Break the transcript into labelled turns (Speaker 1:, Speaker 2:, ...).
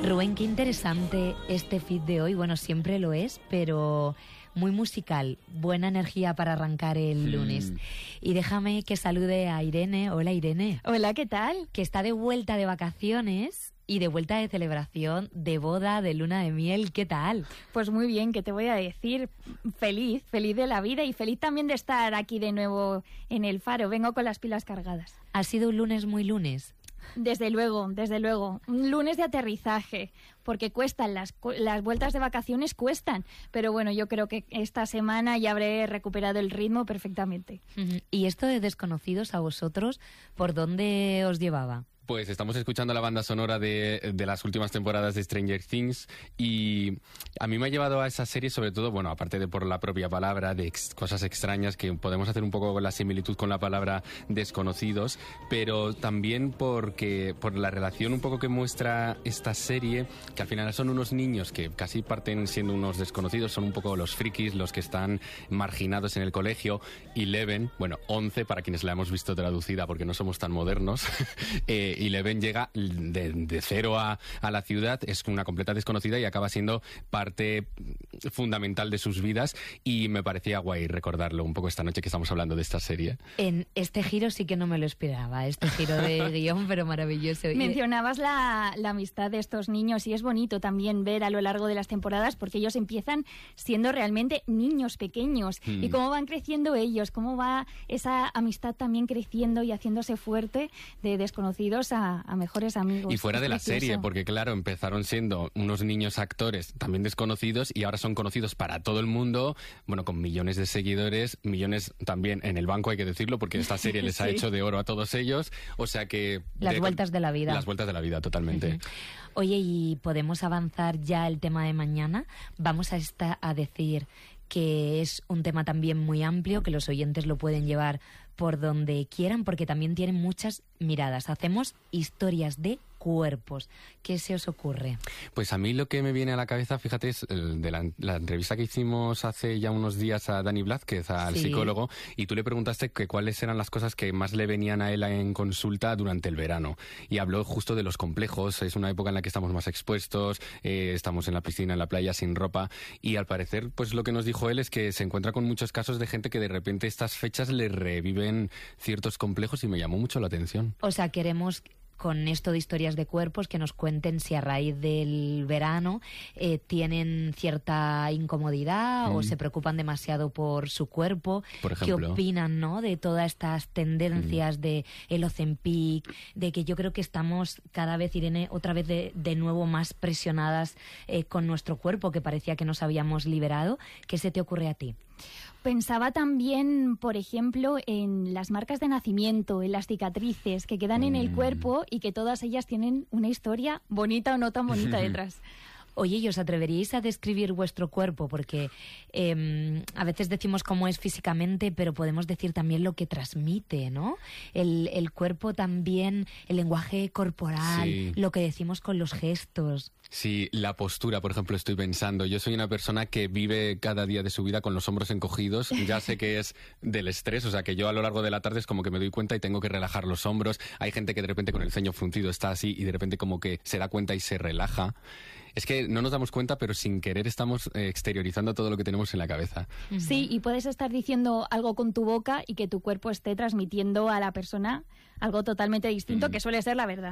Speaker 1: Rubén, qué interesante este feed de hoy. Bueno, siempre lo es, pero muy musical. Buena energía para arrancar el lunes. Y déjame que salude a Irene. Hola, Irene.
Speaker 2: Hola, ¿qué tal?
Speaker 1: Que está de vuelta de vacaciones y de vuelta de celebración, de boda, de luna de miel. ¿Qué tal?
Speaker 2: Pues muy bien, ¿qué te voy a decir? Feliz de la vida y feliz también de estar aquí de nuevo en el Faro. Vengo con las pilas cargadas.
Speaker 1: ¿Ha sido un lunes muy lunes?
Speaker 2: Desde luego. Un lunes de aterrizaje, porque cuestan, las vueltas de vacaciones cuestan. Pero bueno, yo creo que esta semana ya habré recuperado el ritmo perfectamente.
Speaker 1: ¿Y esto de Desconocidos a vosotros, por dónde os llevaba?
Speaker 3: Pues estamos escuchando la banda sonora de las últimas temporadas de Stranger Things y a mí me ha llevado a esa serie sobre todo, bueno, aparte de por la propia palabra, de cosas extrañas, que podemos hacer un poco la similitud con la palabra desconocidos, pero también por la relación un poco que muestra esta serie, que al final son unos niños que casi parten siendo unos desconocidos, son un poco los frikis, los que están marginados en el colegio, y Eleven, bueno, 11 para quienes la hemos visto traducida porque no somos tan modernos, y Eleven llega de cero a la ciudad, es una completa desconocida y acaba siendo parte fundamental de sus vidas, y me parecía guay recordarlo un poco esta noche que estamos hablando de esta serie.
Speaker 1: En este giro sí que no me lo esperaba, este giro de guión, pero maravilloso.
Speaker 2: Mencionabas la amistad de estos niños y es bonito también ver a lo largo de las temporadas, porque ellos empiezan siendo realmente niños pequeños y cómo van creciendo ellos, cómo va esa amistad también creciendo y haciéndose fuerte, de desconocidos a mejores amigos.
Speaker 3: Y fuera de la serie, porque claro, empezaron siendo unos niños actores también desconocidos y ahora son conocidos para todo el mundo, bueno, con millones de seguidores, millones también en el banco, hay que decirlo, porque esta serie les ha hecho de oro a todos ellos, o sea que...
Speaker 1: Las vueltas de la vida.
Speaker 3: Las vueltas de la vida, totalmente.
Speaker 1: Oye, ¿y podemos avanzar ya el tema de mañana? Vamos a decir que es un tema también muy amplio, que los oyentes lo pueden llevar por donde quieran, porque también tienen muchas miradas. Hacemos historias de cuerpos. ¿Qué se os ocurre?
Speaker 3: Pues a mí lo que me viene a la cabeza, fíjate, es de la entrevista que hicimos hace ya unos días a Dani Blázquez, al psicólogo, y tú le preguntaste que cuáles eran las cosas que más le venían a él en consulta durante el verano. Y habló justo de los complejos. Es una época en la que estamos más expuestos, estamos en la piscina, en la playa, sin ropa, y al parecer, pues lo que nos dijo él es que se encuentra con muchos casos de gente que de repente estas fechas le reviven ciertos complejos, y me llamó mucho la atención.
Speaker 1: O sea, queremos con esto de historias de cuerpos que nos cuenten si a raíz del verano tienen cierta incomodidad o se preocupan demasiado por su cuerpo.
Speaker 3: Por ejemplo,
Speaker 1: ¿qué opinan, no, de todas estas tendencias de el Ozempic, de que yo creo que estamos cada vez, Irene, otra vez de nuevo más presionadas con nuestro cuerpo, que parecía que nos habíamos liberado? ¿Qué se te ocurre a ti?
Speaker 2: Pensaba también, por ejemplo, en las marcas de nacimiento, en las cicatrices que quedan en el cuerpo y que todas ellas tienen una historia bonita o no tan bonita detrás.
Speaker 1: Oye, ¿y os atreveríais a describir vuestro cuerpo? Porque a veces decimos cómo es físicamente, pero podemos decir también lo que transmite, ¿no? El cuerpo también, el lenguaje corporal, lo que decimos con los gestos.
Speaker 3: Sí, la postura, por ejemplo, estoy pensando. Yo soy una persona que vive cada día de su vida con los hombros encogidos. Ya sé que es del estrés, o sea que yo a lo largo de la tarde es como que me doy cuenta y tengo que relajar los hombros. Hay gente que de repente con el ceño fruncido está así y de repente como que se da cuenta y se relaja. Es que no nos damos cuenta, pero sin querer estamos exteriorizando todo lo que tenemos en la cabeza.
Speaker 2: Sí, y puedes estar diciendo algo con tu boca y que tu cuerpo esté transmitiendo a la persona algo totalmente distinto, que suele ser la verdad.